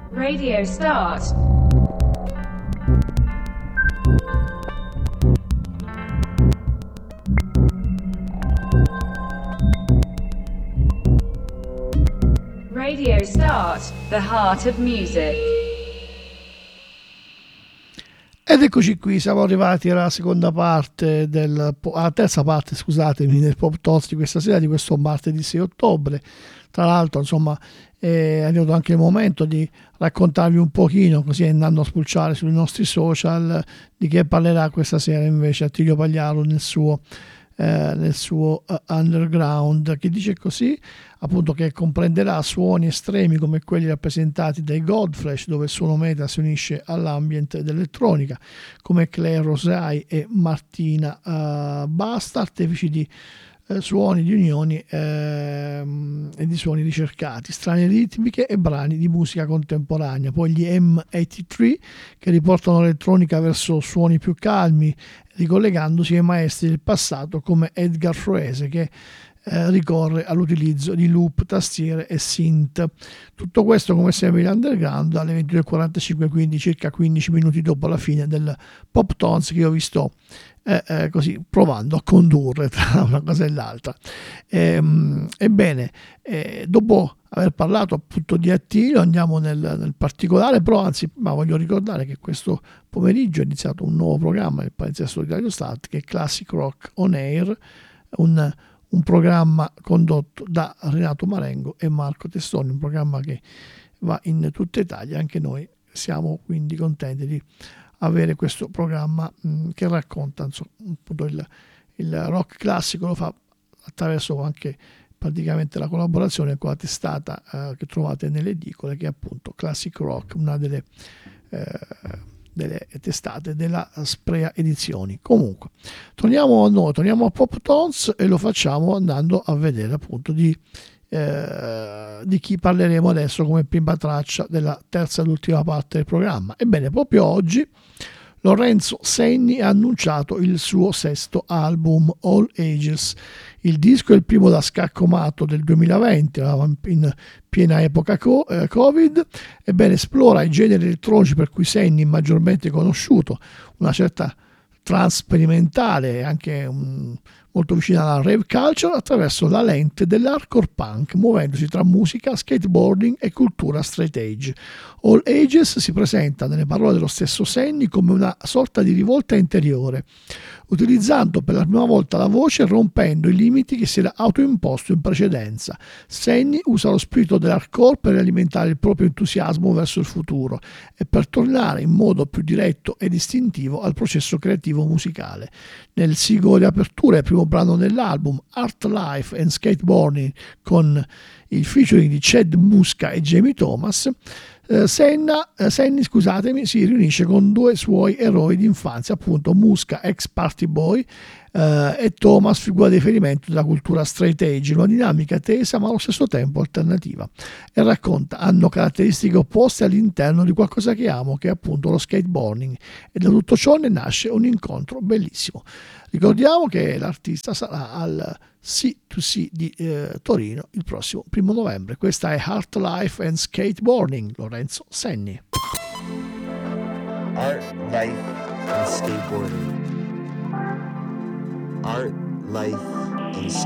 Radio start. Radio start, the heart of music. Ed eccoci qui, siamo arrivati alla terza parte, scusatemi, del Pop Talks di questa sera, di questo martedì 6 ottobre. Tra l'altro, insomma, è arrivato anche il momento di raccontarvi un pochino, così andando a spulciare sui nostri social, di che parlerà questa sera invece Attilio Pagliaro nel suo Underground, che dice così, appunto, che comprenderà suoni estremi come quelli rappresentati dai Godflesh, dove il suono metal si unisce all'ambient dell'elettronica, come Claire Rosai e Martina Basta, artefici di suoni di unioni e di suoni ricercati, strane ritmiche e brani di musica contemporanea. Poi gli M83, che riportano l'elettronica verso suoni più calmi, ricollegandosi ai maestri del passato come Edgar Froese, che ricorre all'utilizzo di loop, tastiere e synth. Tutto questo, come sempre, in underground alle 22:45, quindi circa 15 minuti dopo la fine del Pop Tones, che io vi sto così provando a condurre tra una cosa e l'altra. Ebbene, dopo aver parlato appunto di Attilio, andiamo nel particolare, però anzi, ma voglio ricordare che questo pomeriggio è iniziato un nuovo programma del palinsesto di Radio Start, che è Classic Rock On Air, un programma condotto da Renato Marengo e Marco Testoni, un programma che va in tutta Italia. Anche noi siamo quindi contenti di avere questo programma che racconta, insomma, appunto il rock classico. Lo fa attraverso anche praticamente la collaborazione con la testata che trovate nelle edicole, che è appunto Classic Rock, una delle testate della Sprea Edizioni. Comunque, torniamo a noi, torniamo a Pop Tones, e lo facciamo andando a vedere appunto di chi parleremo adesso come prima traccia della terza ed ultima parte del programma. Ebbene, proprio oggi Lorenzo Senni ha annunciato il suo sesto album, All Ages. Il disco è il primo da scaccomato del 2020, in piena epoca Covid. Ebbene, esplora i generi elettronici per cui Senni è maggiormente conosciuto, una certa trance sperimentale, anche molto vicina alla rave culture, attraverso la lente dell'hardcore punk, muovendosi tra musica, skateboarding e cultura straight edge. All Ages si presenta, nelle parole dello stesso Senni, come una sorta di rivolta interiore, utilizzando per la prima volta la voce, rompendo i limiti che si era autoimposto in precedenza. Senni usa lo spirito dell'hardcore per alimentare il proprio entusiasmo verso il futuro e per tornare in modo più diretto ed istintivo al processo creativo musicale. Nel singolo di apertura, il primo brano dell'album, Art Life and Skateboarding, con il featuring di Chad Muska e Jamie Thomas, Senni si riunisce con due suoi eroi di infanzia, appunto Muska, ex party boy, e Thomas, figura di riferimento della cultura straight edge, una dinamica tesa ma allo stesso tempo alternativa, e racconta hanno caratteristiche opposte all'interno di qualcosa che amo, che è appunto lo skateboarding, e da tutto ciò ne nasce un incontro bellissimo. Ricordiamo che l'artista sarà al C2C di Torino il prossimo 1 novembre. Questa è Art Life and Skateboarding, Lorenzo Senni. Art, life, and skateboarding. Art, life, and skateboarding.